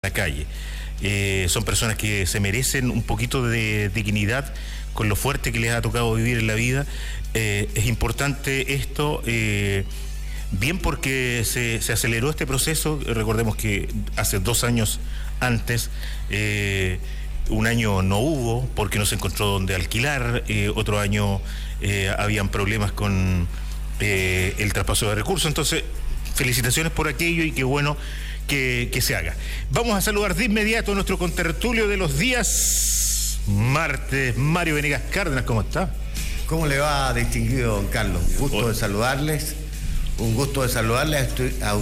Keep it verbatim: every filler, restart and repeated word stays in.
la calle. Eh, son personas que se merecen un poquito de dignidad con lo fuerte que les ha tocado vivir en la vida. Eh, es importante esto, eh, bien porque se, se aceleró este proceso. Recordemos que hace dos años antes, eh, un año no hubo porque no se encontró donde alquilar, eh, otro año eh, habían problemas con eh, el traspaso de recursos. Entonces, felicitaciones por aquello y qué bueno que, que se haga. Vamos a saludar de inmediato a nuestro contertulio de los días martes, Mario Venegas Cárdenas. ¿Cómo está? ¿Cómo le va, distinguido don Carlos? Un gusto Hola. de saludarles, un gusto de saludarles a